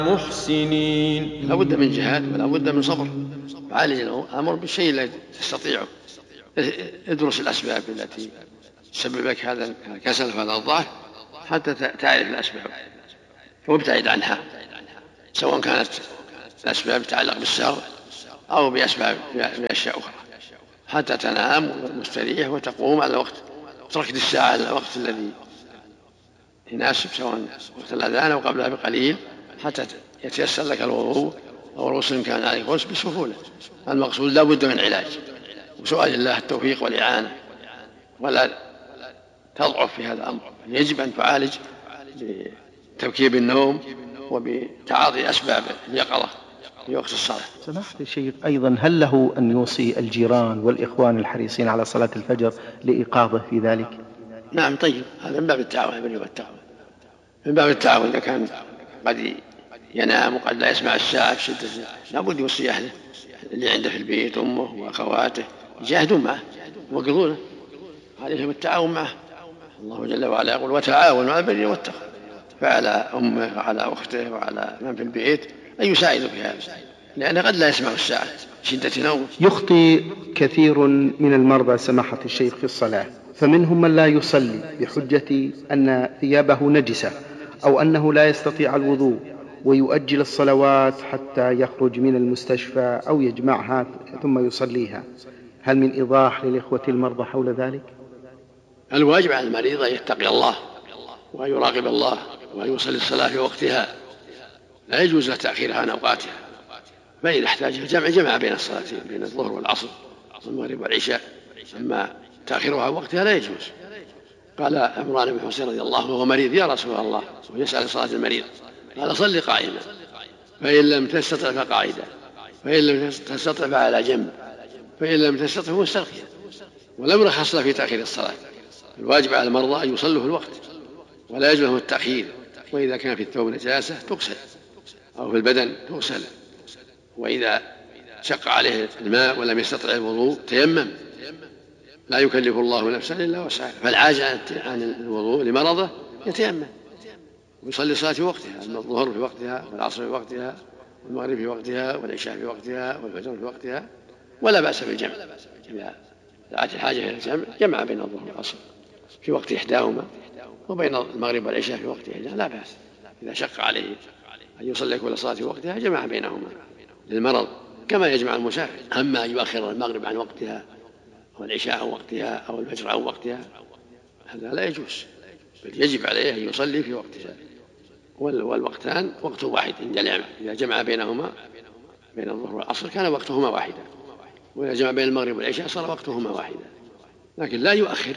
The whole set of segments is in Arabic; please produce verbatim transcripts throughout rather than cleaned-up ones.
محسنين. لا بد من جهاد ولا بد من صبر. عالج الأمر بالشيء الذي تستطيعه. ادرس الأسباب التي تسبب لك هذا الكسل وهذا الضعف حتى تعرف الأسباب وابتعد عنها، سواء كانت الأسباب تتعلق بالسهر أو بأسباب بأشياء أخرى، حتى تنام مستريح وتقوم على الوقت، تركت الساعة على الوقت الذي يناسب، سواء وقت الأذان أو قبلها بقليل، حتى يتيسر لك الوضوء أو الغسل كان عليك غسل بسهولة. المقصود لا بد من علاج وسؤال الله التوفيق والإعانة، ولا تضعف في هذا الأمر. يجب أن تعالج بتبكير بالنوم وبتعاطي أسباب اليقظة في وقت الصلاة. سماحة الشيخ، أيضا هل له أن يوصي الجيران والإخوان الحريصين على صلاة الفجر لإيقاظه في ذلك؟ نعم، طيب، هذا من باب التعاون من باب التعاون إذا كان قد ينام وقد لا يسمع الساعة بشدة لابد يوصي أهله اللي عنده في البيت، أمه وأخواته، يجاهدون معه ويوقظونه، عليهم التعاون معه. الله جل وعلا يقول وتعاونوا على البر والتقوى، فعلى أمه وعلى أخته وعلى من في البيت أن يساعدوا في هذا، لأنه قد لا يسمع الساعة شدة نومه. يخطي كثير من المرضى سماحة الشيخ في الصلاة، فمنهم من لا يصلي بحجة أن ثيابه نجسة أو أنه لا يستطيع الوضوء ويؤجل الصلوات حتى يخرج من المستشفى أو يجمعها ثم يصليها. هل من إيضاح للإخوة المرضى حول ذلك؟ الواجب على المريض أن يتقي الله ويراقب الله ويصلي الصلاة في وقتها، لا يجوز له تأخيرها عن أوقاتها، فإذا احتاج الجمع جمع بين الصلاتين، بين الظهر والعصر والمغرب والعشاء، أما تأخيرها عن وقتها لا يجوز. قال عمران بن حسين رضي الله عنه وهو مريض يا رسول الله ويسأل صلاة المريض، قال صل قائما فإن لم تستطع فقاعدا فإن لم تستطع فعلى جنب فإن لم تستطع فمستلقيا، ولم يرخص له في تأخير الصلاة. الواجب على المرضى أن يصلوا في الوقت ولا يجوز لهم التأخير، وإذا كان في الثوب نجاسة تغسل أو في البدن تغسل، وإذا شق عليه الماء ولم يستطع الوضوء تيمم، لا يكلف الله نفسا إلا وسعها، فالعاجز عن الوضوء لمرضه يتيمم ويصلي صلاة في وقتها، الظهر في وقتها والعصر في وقتها والمغرب في وقتها والعشاء في وقتها والفجر في وقتها، ولا بأس بالجمع إذا دعت الحاجة إلى الجمع جمع بين الظهر والعصر في وقت إحداهما وبين المغرب والعشاء في وقت إحداهما لا بأس. إذا شق عليه أن يصلي كل صلاة في وقتها جمع بينهما للمرض كما يجمع المسافر. أما أن يؤخر المغرب عن وقتها أو العشاء عن وقتها أو الفجر عن وقتها هذا لا يجوز، بل يجب عليه أن يصلي في وقتها، والوقتان وقت واحد إذا جمع بينهما بين الظهر والعصر كان وقتهما واحدا، وإذا جمع بين المغرب والعشاء صار وقتهما واحدا. لكن لا يؤخر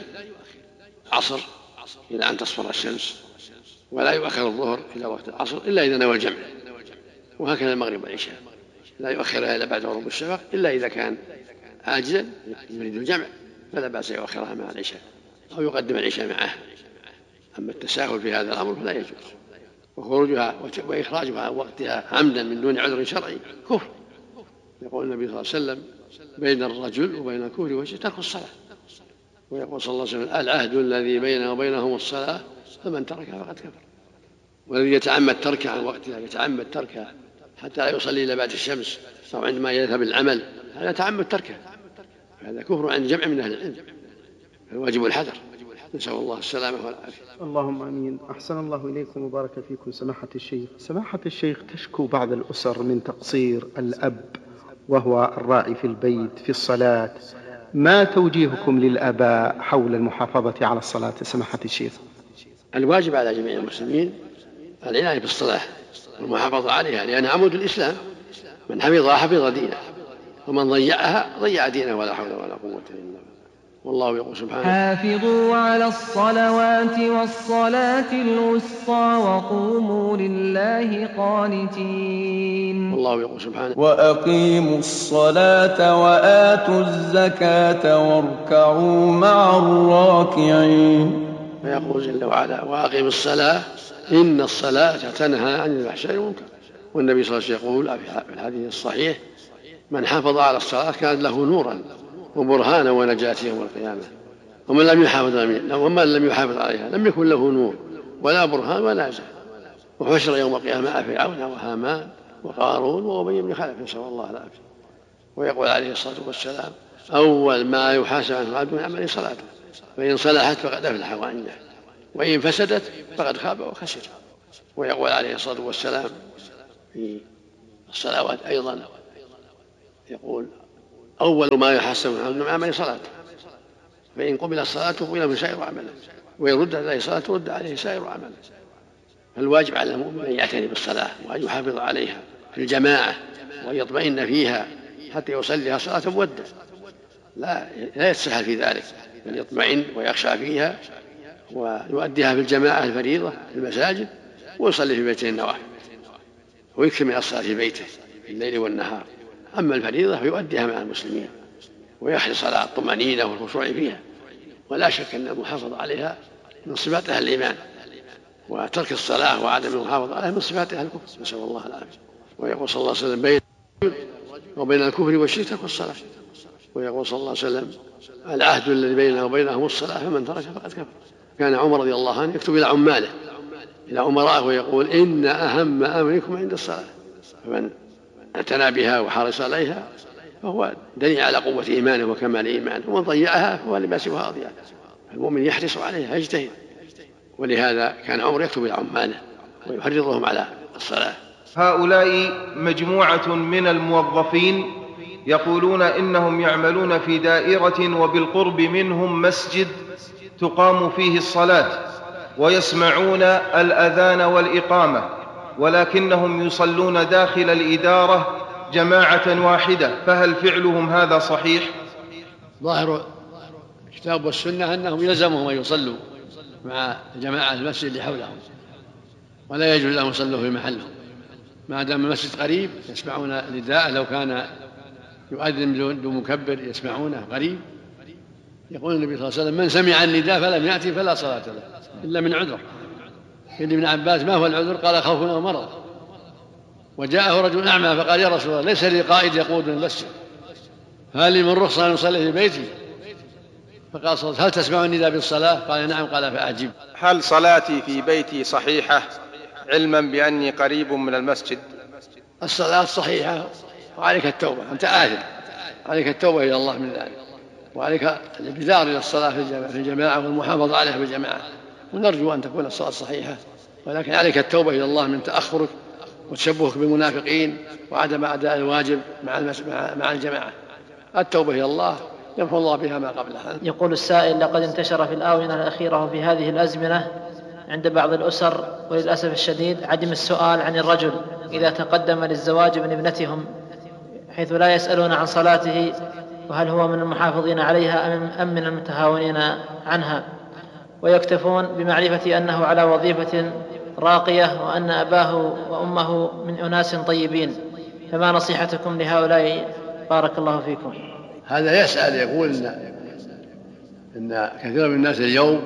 عصر إلى أن تصفر الشمس، ولا يؤخر الظهر إلى وقت العصر إلا إذا نوى الجمع، وهكذا المغرب والعشاء لا يؤخرها إلا بعد غروب الشفق إلا إذا كان عاجزا يريد الجمع فلا بأس يؤخرها مع العشاء أو يقدم العشاء معه. أما التساهل في هذا الأمر فلا يجوز، وخروجها وإخراجها وقتها عمدا من دون عذر شرعي كفر. يقول النبي صلى الله عليه وسلم بين الرجل وبين الكفر والشرك ترك الصلاة، ويقول صلى الله عليه وسلم العهد الذي بينه وبينهم الصلاة فمن تركها فقد كفر. والذي يتعمد تركها عن وقتها يتعمد تركها حتى لا يصلي إلا بعد الشمس أو عندما يذهب العمل هذا يتعمد تركها، هذا كفر عند جمع من أهل العلم، الواجب الحذر، نسأل الله السلامة والعافية. اللهم آمين. أحسن الله إليكم وبارك فيكم سماحة الشيخ. سماحة الشيخ، تشكو بعض الأسر من تقصير الأب وهو الراعي في البيت في الصلاة، ما توجيهكم للآباء حول المحافظة على الصلاة سماحة الشيخ؟ الواجب على جميع المسلمين العناية بالصلاة والمحافظة عليها، لأنها عمود الإسلام، من حفظها حفظ دينه ومن ضيعها ضيع دينه ولا حول ولا قوة إلا بالله. والله يقول سبحانه حافظوا على الصلوات والصلاة الوسطى وقوموا لله قانتين. والله يقول سبحانه وأقيموا الصلاة وآتوا الزكاة واركعوا مع الراكعين. فيقول جل وعلا وأقيموا الصلاة إن الصلاة تنهى عن الفحشاء والمنكر. والنبي صلى الله عليه وسلم يقول في الحديث الصحيح من حافظ على الصلاة كان له نورا وبرهانا ونجاة يوم القيامة، ومن لم يحافظ ومن لم يحافظ عليها لم يكن له نور ولا برهان ولا نجاة. وحشر يوم القيامة مع فرعون وهامان وقارون وأبي بن خلف، نسأل الله العافية. ويقول عليه الصلاة والسلام: أول ما يحاسب عنه العبد من عمله صلاته، فإن صلحت فقد أفلح وأنجح، وإن فسدت فقد خاب وخسر. ويقول عليه الصلاة والسلام في الصلوات أيضا، يقول: أول ما يحاسب عنه العبد من عمله صلاته، فإن قبل صلاته قبل من سائر عمله، وإن رد عليه صلاته رد عليه سائر عمله. فالواجب على المؤمن أن يعتني بالصلاة وأن يحافظ عليها في الجماعة وأن يطمئن فيها حتى يصليها صلاة مودة، لا لا يتسهل في ذلك، بل يطمئن ويخشى فيها ويؤديها في الجماعة الفريضة في المساجد، ويصلي في بيته النوافل، ويكثر من الصلاة في بيته في الليل والنهار. أما الفريضة فيؤديها مع المسلمين ويحرص على الطمأنينة والخشوع فيها. ولا شك أن المحافظة عليها من صفات أهل الإيمان، وترك الصلاة وعدم المحافظة عليها من صفات أهل الكفر، نسأل الله العافية. ويقول صلى الله عليه وسلم: بين وبين الكفر والشرك ترك الصلاة. ويقول صلى الله عليه وسلم: العهد الذي بيننا وبينهم الصلاة، فمن ترك فقد كفر. كان عمر رضي الله عنه يكتب إلى عماله إلى أمرائه ويقول: إن أهم أمركم عند الصلاة، فمن اعتنى بها وحرص عليها فهو دليل على قوة إيمانه وكمال إيمانه، ومن ضيعها فهو لما سواها أضيع. المؤمن يحرص عليها يجتهد. ولهذا كان عمر يكتب إلى عماله ويحرضهم على الصلاة. هؤلاء مجموعة من الموظفين يقولون إنهم يعملون في دائرة وبالقرب منهم مسجد تقام فيه الصلاة، ويسمعون الأذان والإقامة، ولكنهم يصلون داخل الإدارة جماعة واحدة، فهل فعلهم هذا صحيح؟ ظاهر الكتاب والسنة أنهم يلزمهم أن يصلوا مع جماعة المسجد اللي حولهم، ولا يجوز لهم يصلوا في محلهم ما دام المسجد قريب. يسمعون نداء، لو كان يؤذن بدون مكبر يسمعونه قريب. يقول النبي صلى الله عليه وسلم: من سمع النداء فلم يأتي فلا صلاة له إلا من عذر. قيل ابن عباس: ما هو العذر؟ قال: خوف أو مرض. وجاءه رجل أعمى فقال: يا رسول الله، ليس لي قائد يقود المسجد، هل لي من رخصة أن أصلي في بيتي؟ فقال: هل تسمع النداء بالصلاة؟ قال: نعم. قال: فأجب. هل صلاتي في بيتي صحيحة علما بأني قريب من المسجد؟ الصلاة صحيحة، وعليك التوبة، أنت آثم، عليك التوبة إلى الله من ذلك، وعليك الابتدار إلى الصلاة في الجماعة والمحافظة عليها في الجماعة. ونرجو أن تكون الصلاة صحيحة، ولكن عليك التوبة إلى الله من تأخرك وتشبهك بالمنافقين وعدم أداء الواجب مع مع الجماعة. التوبة إلى الله يمحو الله بها ما قبلها. يقول السائل: لقد انتشر في الآونة الأخيرة وفي هذه الأزمنة عند بعض الأسر وللأسف الشديد عدم السؤال عن الرجل إذا تقدم للزواج من ابنتهم، حيث لا يسألون عن صلاته وهل هو من المحافظين عليها أم من المتهاونين عنها، ويكتفون بمعرفة أنه على وظيفة راقية وأن أباه وأمه من أناس طيبين. فما نصيحتكم لهؤلاء بارك الله فيكم؟ هذا يسأل يقول إن, إن كثير من الناس اليوم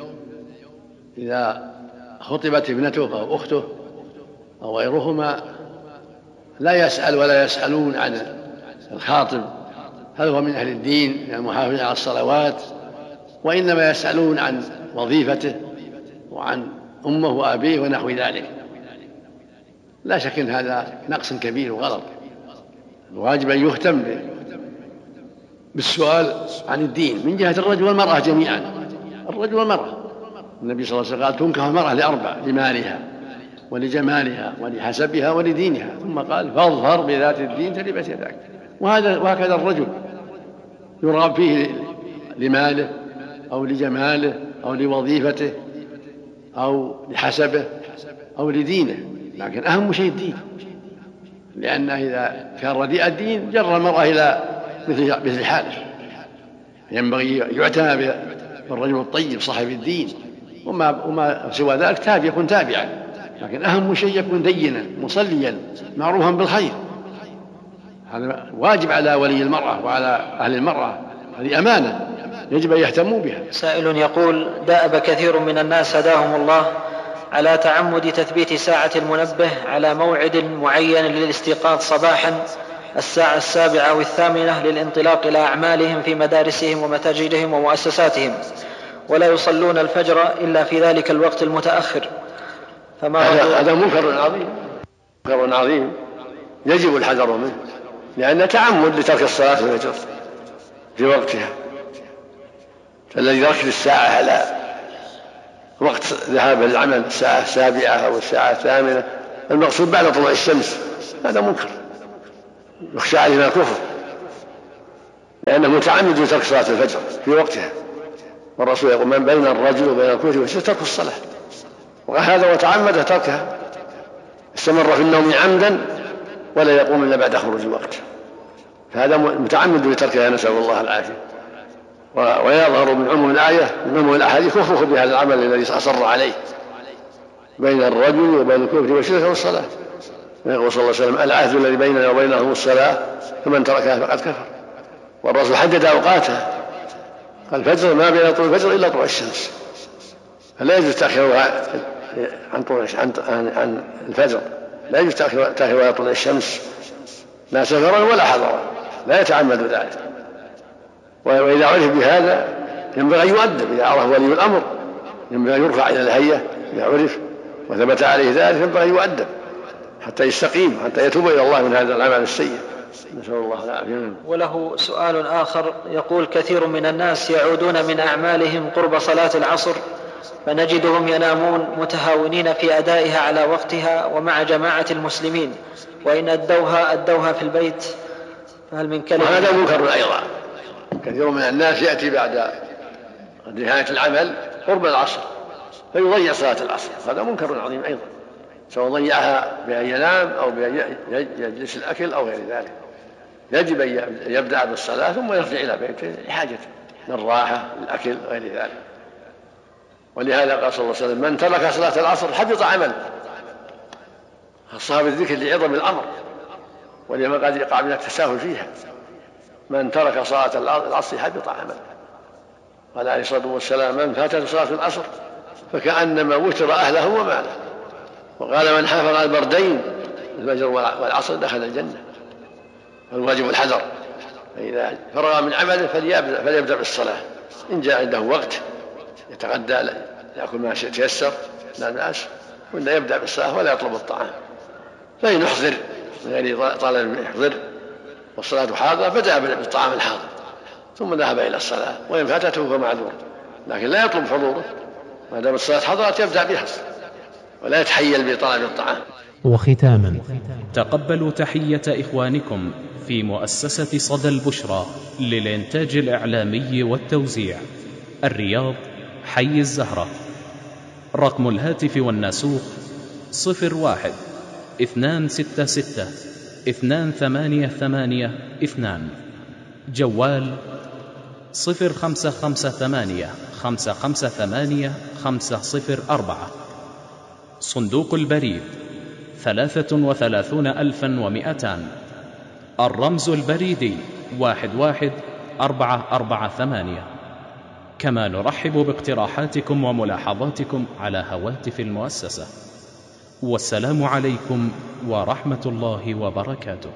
إذا خطبت ابنته أو أخته أو غيرهما لا يسأل ولا يسألون عن الخاطب هل هو من أهل الدين من المحافظين على الصلوات، وإنما يسألون عن وظيفته وعن أمه وأبيه ونحو ذلك. لا شك أن هذا نقص كبير وغلط. الواجب أن يهتم بالسؤال عن الدين من جهة الرجل والمرأة جميعا. الرجل والمرأة، النبي صلى الله عليه وسلم قال: تنكح المرأة لأربع: لمالها ولجمالها ولحسبها ولدينها، ثم قال: فاظهر بذات الدين تربت يداك. وهذا وهكذا الرجل يرغب فيه لماله أو لجماله أو لوظيفته أو لحسبه أو لدينه، لكن أهم شيء الدين، لأنه إذا كان رديء الدين جر المرأة إلى مثل حاله. ينبغي يعتنى بالرجل الطيب صاحب الدين، وما, وما سوى ذلك تابع يكون تابعا، لكن أهم شيء يكون دينا مصليا معروفا بالخير. هذا واجب على ولي المرأة وعلى أهل المرأة، هذه أمانة يجب أن يهتموا بها. سائل يقول: دأب كثير من الناس هداهم الله على تعمد تثبيت ساعة المنبه على موعد معين للاستيقاظ صباحا الساعة السابعة والثامنة للانطلاق إلى أعمالهم في مدارسهم ومتاجرهم ومؤسساتهم، ولا يصلون الفجر إلا في ذلك الوقت المتأخر، فما هذا منكر عظيم، منكر عظيم يجب الحذر منه، لأن تعمد لترك الصلاة في الفجر في وقتها. فالذي يركز الساعة على وقت ذهاب العمل الساعة السابعة أو الساعة الثامنة المقصود بعد طلوع الشمس، هذا منكر يخشى عليه من الكفر، لأنه متعمد لترك صلاة الفجر في وقتها. والرسول يقول: من بين الرجل وبين الكفر والشرك ترك الصلاة، وهذا وتعمد تركها، استمر في النوم عمدا ولا يقوم إلا بعد خروج الوقت، فهذا متعمد لتركها، نسأل الله العافية. ويظهر من عموم الآية من عموم الأحاديث كفره بهذا العمل الذي أصر عليه، بين الرجل وبين الكفر والشرك والصلاة. يقول صلى الله عليه وسلم: العهد الذي بيننا وبينهم الصلاة، فمن تركها فقد كفر. والرسول حدد أوقاتها، قال: الفجر ما بين طلوع الفجر إلا طلوع الشمس، فلا يجوز تأخيرها عن طلوع عن الفجر، لا يجوز تأخيرها طلوع الشمس، لا سفرا ولا حضرا، لا يتعمد ذلك. وإذا عرف بهذا ينبغي أن يؤدب، إذا عرف ولي الأمر ينبغي أن يرفع إلى الهيئة، إذا عرف وثبت عليه ذلك ينبغي أن يؤدب حتى يستقيم، حتى يتوب إلى الله من هذا العمل السيء، نسأل الله العافية. وله سؤال آخر يقول: كثير من الناس يعودون من أعمالهم قرب صلاة العصر، فنجدهم ينامون متهاونين في أدائها على وقتها ومع جماعة المسلمين، وإن أدوها أدوها في البيت، فهل من كلمة؟ هذا منكر أيضا. كثير من الناس يأتي بعد نهاية العمل قرب العصر فيضيع صلاة العصر، هذا منكر عظيم أيضا، سواء ضيعها بأن ينام أو بأن يجلس الأكل أو غير ذلك. يجب أن يبدأ بالصلاة ثم يرجع إلى بيته لحاجته من الراحة الأكل غير ذلك. ولهذا قال صلى الله عليه وسلم: من ترك صلاة العصر حبط عمله، خصها بالذكر لعظم الأمر ولما قد يقع من التساهل فيها. من ترك صلاة العصر حبط عمله. قال عليه الصلاة والسلام: من فاتته صلاة العصر فكأنما وتر أهله وماله. وقال: من حافظ على البردين الفجر والعصر دخل الجنة. فالواجب الحذر، فإذا فرغ من عمله فليبدأ بالصلاة، إن جاء عنده وقت يتغدى يأكل ما تيسر لا بأس، وإلا يبدأ بالصلاة ولا يطلب الطعام. فإن يحضر يعني طالب يحضر والصلاة حاضرة بدأ بالطعام الحاضر ثم ذهب إلى الصلاة، وإن فاتته فمعذور، لكن لا يطلب حضوره ما دام الصلاة حضرت يبدأ بها ولا يتحيل بطلب الطعام. وختاما، تقبلوا تحية إخوانكم في مؤسسة صدى البشرى للإنتاج الإعلامي والتوزيع، الرياض، حي الزهرة. رقم الهاتف والناسوخ صفر واحد اثنان ستة ستة اثنان ثمانية ثمانية اثنان. جوال صفر خمسة خمسة ثمانية خمسة خمسة ثمانية خمسة صفر أربعة. صندوق البريد ثلاثة وثلاثون ألفا ومئتان. الرمز البريدي واحد واحد أربعة أربعة ثمانية. كما نرحب باقتراحاتكم وملاحظاتكم على هواتف المؤسسة. والسلام عليكم ورحمة الله وبركاته.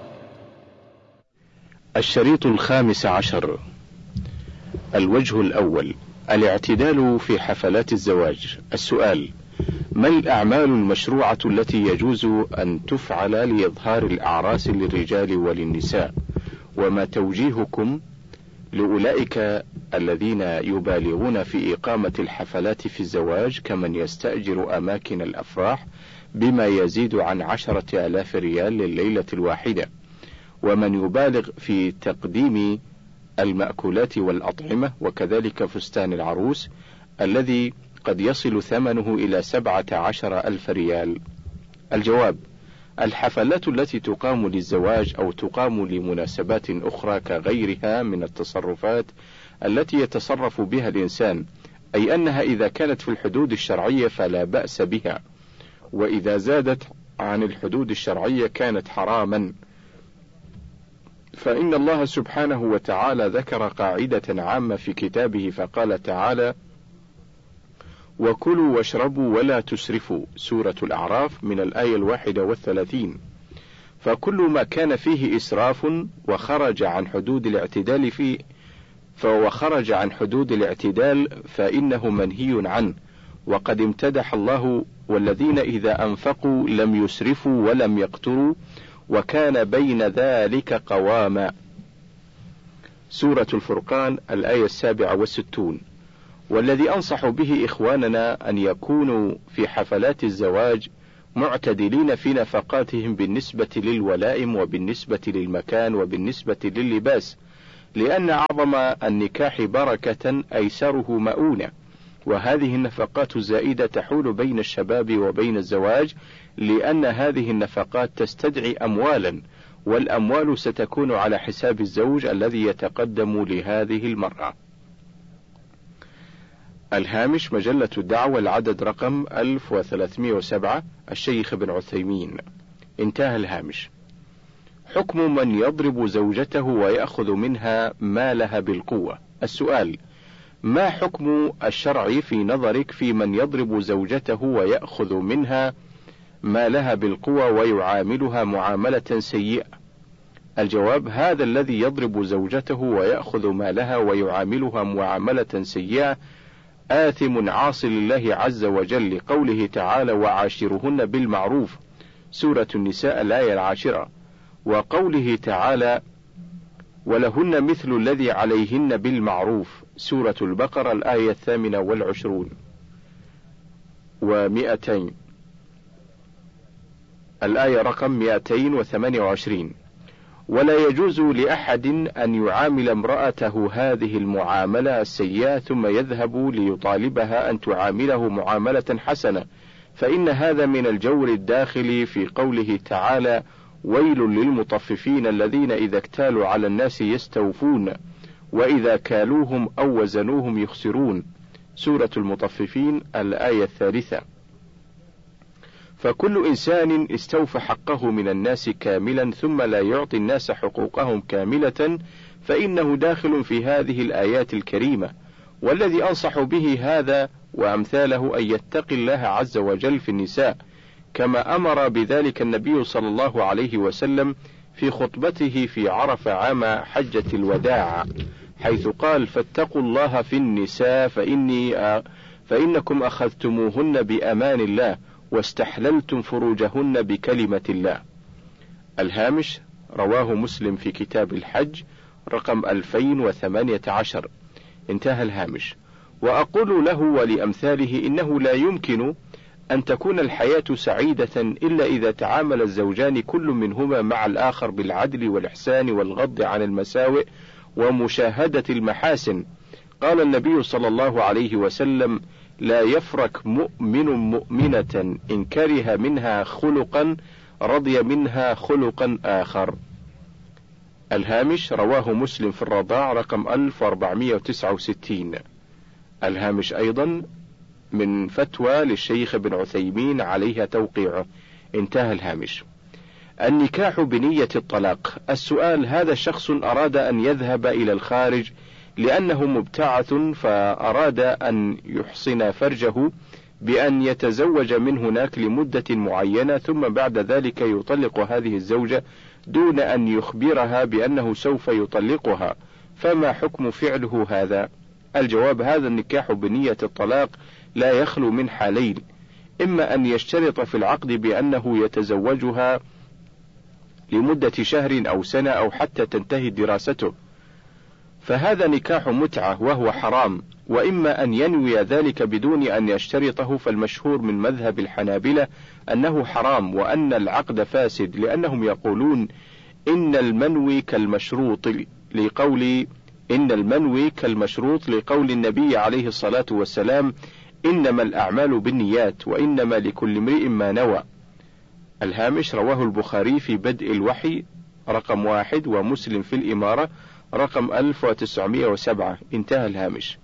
الشريط الخامس عشر. الوجه الأول: الاعتدال في حفلات الزواج. السؤال: ما الأعمال المشروعة التي يجوز أن تفعل لإظهار الأعراس للرجال وللنساء؟ وما توجيهكم لأولئك الذين يبالغون في إقامة الحفلات في الزواج كمن يستأجر أماكن الأفراح بما يزيد عن عشرة آلاف ريال لليلة الواحدة، ومن يبالغ في تقديم المأكولات والأطعمة وكذلك فستان العروس الذي قد يصل ثمنه إلى سبعة عشر ألف ريال؟ الجواب: الحفلات التي تقام للزواج أو تقام لمناسبات أخرى كغيرها من التصرفات التي يتصرف بها الإنسان، أي أنها إذا كانت في الحدود الشرعية فلا بأس بها، وإذا زادت عن الحدود الشرعية كانت حراما. فإن الله سبحانه وتعالى ذكر قاعدة عامة في كتابه فقال تعالى: وكلوا واشربوا ولا تسرفوا، سورة الأعراف من الآية الواحدة والثلاثين. فكل ما كان فيه إسراف وخرج عن حدود الاعتدال فيه فهو خرج عن حدود الاعتدال فإنه منهي عنه، وقد امتدح الله والذين إذا أنفقوا لم يسرفوا ولم يقتروا وكان بين ذلك قواما. سورة الفرقان الآية السابعة والستون. والذي أنصح به إخواننا أن يكونوا في حفلات الزواج معتدلين في نفقاتهم بالنسبة للولائم وبالنسبة للمكان وبالنسبة لللباس، لأن أعظم النكاح بركة أيسره مؤونة، وهذه النفقات الزائدة تحول بين الشباب وبين الزواج، لأن هذه النفقات تستدعي أموالا، والأموال ستكون على حساب الزوج الذي يتقدم لهذه المرأة. الهامش مجلة الدعوة العدد رقم ألف وثلاثمائة وسبعة الشيخ ابن عثيمين. انتهى الهامش. حكم من يضرب زوجته ويأخذ منها مالها بالقوة. السؤال: ما حكم الشرع في نظرك في من يضرب زوجته ويأخذ منها مالها بالقوة ويعاملها معاملة سيئة؟ الجواب: هذا الذي يضرب زوجته ويأخذ مالها ويعاملها معاملة سيئة آثم عاص لله عز وجل، لقوله تعالى: وعاشرهن بالمعروف، سورة النساء الآية العاشرة، وقوله تعالى: ولهن مثل الذي عليهن بالمعروف، سورة البقرة الآية الثامنة والعشرون ومئتين، الآية رقم مئتين وثمانية وعشرين. ولا يجوز لأحد أن يعامل امرأته هذه المعاملة السيئة ثم يذهب ليطالبها أن تعامله معاملة حسنة، فإن هذا من الجور الداخلي في قوله تعالى: ويل للمطففين الذين إذا اكتالوا على الناس يستوفون وإذا كالوهم أو وزنوهم يخسرون، سورة المطففين الآية الثالثة. فكل إنسان استوفى حقه من الناس كاملا ثم لا يعطي الناس حقوقهم كاملة فإنه داخل في هذه الآيات الكريمة، والذي أنصح به هذا وأمثاله أن يتقي الله عز وجل في النساء، كما أمر بذلك النبي صلى الله عليه وسلم في خطبته في عرفة عام حجة الوداع، حيث قال: فاتقوا الله في النساء فإني فإنكم أخذتموهن بأمان الله واستحللتم فروجهن بكلمة الله. الهامش رواه مسلم في كتاب الحج رقم ألفين وثمانية عشر. انتهى الهامش. وأقول له ولأمثاله إنه لا يمكن أن تكون الحياة سعيدة إلا إذا تعامل الزوجان كل منهما مع الآخر بالعدل والإحسان والغض عن المساوئ ومشاهدة المحاسن. قال النبي صلى الله عليه وسلم: لا يفرك مؤمن مؤمنة إن كره منها خلقا رضي منها خلقا آخر. الهامش رواه مسلم في الرضاع رقم ألف وأربعمائة وتسعة وستين. الهامش أيضا من فتوى للشيخ ابن عثيمين عليها توقيعه. انتهى الهامش. النكاح بنية الطلاق. السؤال: هذا شخص أراد أن يذهب إلى الخارج لأنه مبتعث، فأراد أن يحصن فرجه بأن يتزوج من هناك لمدة معينة، ثم بعد ذلك يطلق هذه الزوجة دون أن يخبرها بأنه سوف يطلقها، فما حكم فعله هذا؟ الجواب: هذا النكاح بنية الطلاق لا يخلو من حالين: إما أن يشترط في العقد بأنه يتزوجها لمدة شهر أو سنة أو حتى تنتهي دراسته، فهذا نكاح متعة وهو حرام، وإما أن ينوي ذلك بدون أن يشترطه، فالمشهور من مذهب الحنابلة أنه حرام وأن العقد فاسد، لأنهم يقولون إن المنوي كالمشروط، لقول إن المنوي كالمشروط لقول النبي عليه الصلاة والسلام: إنما الأعمال بالنيات وإنما لكل امرئ ما نوى. الهامش رواه البخاري في بدء الوحي رقم واحد، ومسلم في الإمارة رقم ألف وتسعمائة وسبعة. انتهى الهامش.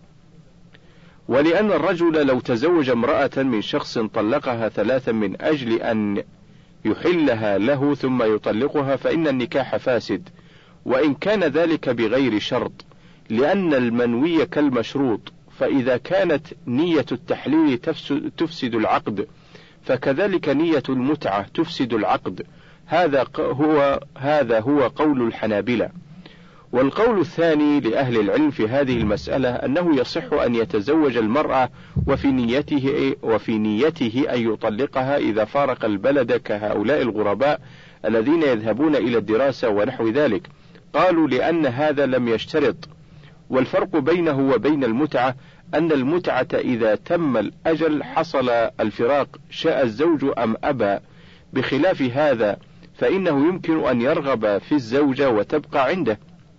ولأن الرجل لو تزوج امرأة من شخص طلقها ثلاثا من أجل أن يحلها له ثم يطلقها فإن النكاح فاسد، وإن كان ذلك بغير شرط، لأن المنوي كالمشروط، فإذا كانت نية التحليل تفسد العقد فكذلك نية المتعة تفسد العقد. هذا هو هذا هو قول الحنابلة. والقول الثاني لأهل العلم في هذه المسألة أنه يصح أن يتزوج المرأة وفي نيته وفي نيته أن يطلقها إذا فارق البلد كهؤلاء الغرباء الذين يذهبون إلى الدراسة ونحو ذلك. قالوا لأن هذا لم يشترط، والفرق بينه وبين المتعة أن المتعة إذا تم الأجل حصل الفراق شاء الزوج أم أبى، بخلاف هذا فإنه يمكن أن يرغب في الزوجة وتبقى عنده.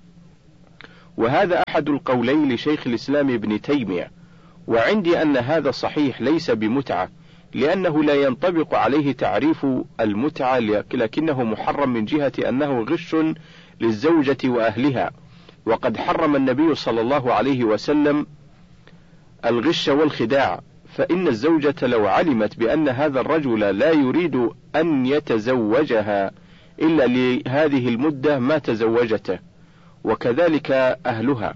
وهذا أحد القولين لشيخ الإسلام ابن تيمية، وعندي أن هذا صحيح ليس بمتعة، لأنه لا ينطبق عليه تعريف المتعة، لكنه محرم من جهة أنه غش للزوجة وأهلها، وقد حرم النبي صلى الله عليه وسلم الغش والخداع، فإن الزوجة لو علمت بأن هذا الرجل لا يريد أن يتزوجها إلا لهذه المدة ما تزوجته، وكذلك أهلها،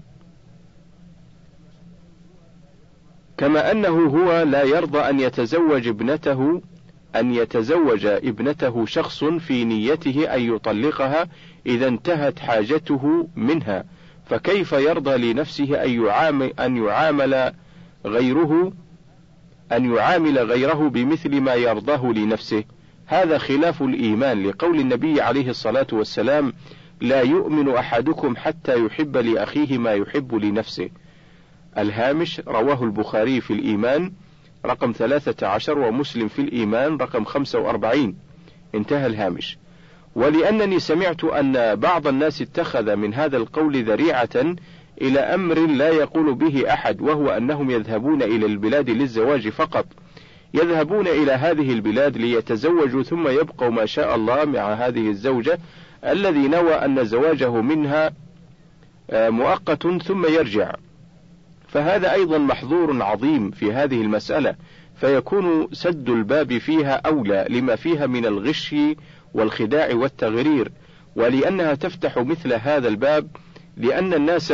كما أنه هو لا يرضى أن يتزوج ابنته أن يتزوج ابنته شخص في نيته أن يطلقها إذا انتهت حاجته منها، فكيف يرضى لنفسه أن يعامل, أن يعامل غيره أن يعامل غيره بمثل ما يرضاه لنفسه؟ هذا خلاف الإيمان، لقول النبي عليه الصلاة والسلام: لا يؤمن أحدكم حتى يحب لأخيه ما يحب لنفسه. الهامش: رواه البخاري في الإيمان رقم ثلاثة عشر، ومسلم في الإيمان رقم خمسة وأربعين. انتهى الهامش. ولأنني سمعت أن بعض الناس اتخذ من هذا القول ذريعة إلى أمر لا يقول به أحد، وهو أنهم يذهبون إلى البلاد للزواج فقط، يذهبون إلى هذه البلاد ليتزوجوا ثم يبقوا ما شاء الله مع هذه الزوجة الذي نوى أن زواجه منها مؤقت ثم يرجع، فهذا أيضا محظور عظيم في هذه المسألة، فيكون سد الباب فيها أولى لما فيها من الغش والخداع والتغرير، ولأنها تفتح مثل هذا الباب لأن الناس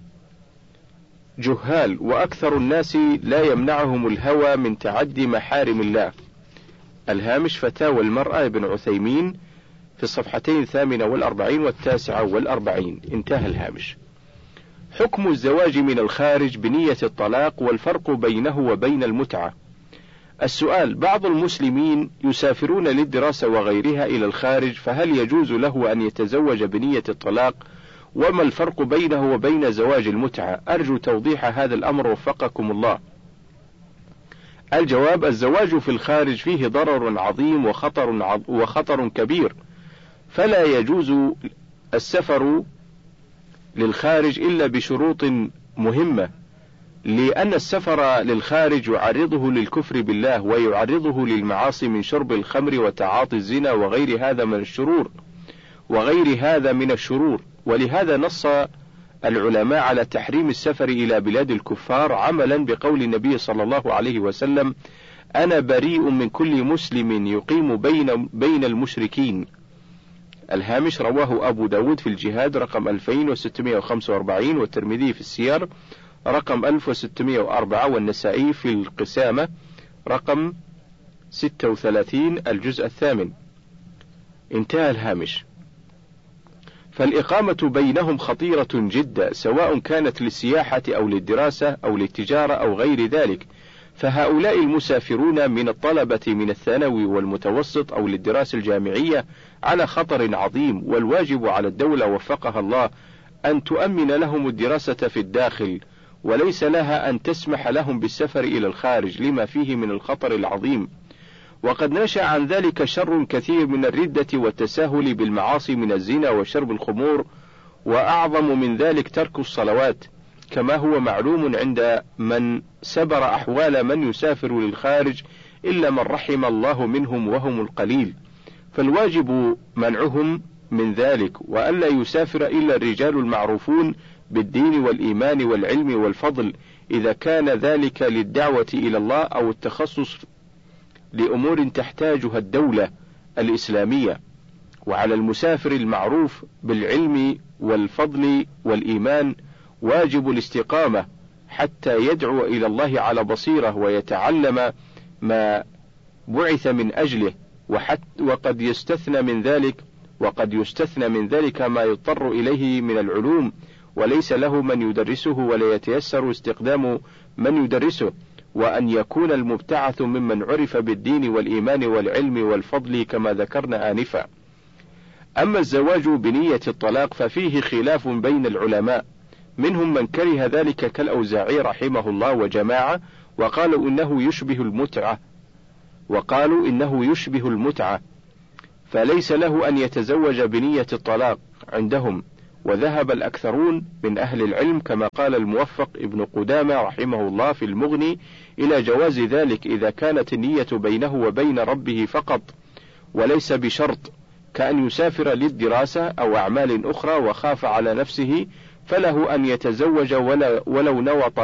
جهال، وأكثر الناس لا يمنعهم الهوى من تعدي محارم الله. الهامش: فتاوى المرأة ابن عثيمين في الصفحتين الثامنة والأربعين والتاسعة والأربعين. انتهى الهامش. حكم الزواج من الخارج بنية الطلاق والفرق بينه وبين المتعة. السؤال: بعض المسلمين يسافرون للدراسة وغيرها إلى الخارج، فهل يجوز له أن يتزوج بنية الطلاق؟ وما الفرق بينه وبين زواج المتعة؟ أرجو توضيح هذا الأمر وفقكم الله. الجواب: الزواج في الخارج فيه ضرر عظيم وخطر, عظ... وخطر كبير، فلا يجوز السفر للخارج إلا بشروط مهمة، لأن السفر للخارج يعرضه للكفر بالله ويعرضه للمعاصي من شرب الخمر وتعاطي الزنا وغير هذا من الشرور وغير هذا من الشرور ولهذا نص العلماء على تحريم السفر إلى بلاد الكفار عملا بقول النبي صلى الله عليه وسلم: أنا بريء من كل مسلم يقيم بين, بين المشركين. الهامش: رواه أبو داود في الجهاد رقم ألفين وستمائة وخمسة وأربعين، والترمذي في السير رقم ألف وستمائة وأربعة، والنسائي في القسامة رقم ستة وثلاثين الجزء الثامن. انتهى الهامش. فالإقامة بينهم خطيرة جدا، سواء كانت للسياحة أو للدراسة أو للتجارة أو غير ذلك، فهؤلاء المسافرون من الطلبة من الثانوي والمتوسط أو للدراسة الجامعية على خطر عظيم، والواجب على الدولة وفقها الله أن تؤمن لهم الدراسة في الداخل، وليس لها أن تسمح لهم بالسفر إلى الخارج لما فيه من الخطر العظيم. وقد نشأ عن ذلك شر كثير من الردة والتساهل بالمعاصي من الزنا وشرب الخمور، وأعظم من ذلك ترك الصلوات، كما هو معلوم عند من سبر أحوال من يسافر للخارج إلا من رحم الله منهم وهم القليل، فالواجب منعهم من ذلك، وألا يسافر إلا الرجال المعروفون بالدين والإيمان والعلم والفضل، إذا كان ذلك للدعوة إلى الله أو التخصص لأمور تحتاجها الدولة الإسلامية. وعلى المسافر المعروف بالعلم والفضل والإيمان واجب الاستقامة حتى يدعو إلى الله على بصيرة ويتعلم ما بعث من أجله، وحتى وقد يستثنى من ذلك وقد يستثنى من ذلك ما يضطر إليه من العلوم وليس له من يدرسه ولا يتيسر استقدام من يدرسه، وأن يكون المبتعث ممن عرف بالدين والإيمان والعلم والفضل كما ذكرنا آنفا. أما الزواج بنية الطلاق ففيه خلاف بين العلماء، منهم من كره ذلك كالأوزاعي رحمه الله وجماعة، وقالوا إنه يشبه المتعة وقالوا إنه يشبه المتعة فليس له أن يتزوج بنية الطلاق عندهم. وذهب الأكثرون من أهل العلم كما قال الموفق ابن قدامة رحمه الله في المغني إلى جواز ذلك إذا كانت النية بينه وبين ربه فقط وليس بشرط، كأن يسافر للدراسة أو أعمال أخرى وخاف على نفسه فله أن يتزوج ولو نوى